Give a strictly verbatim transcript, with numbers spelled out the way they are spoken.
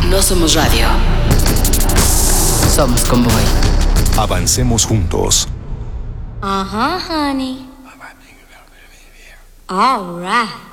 No somos radio. Somos Convoy. Avancemos juntos. Uh-huh, honey. All right.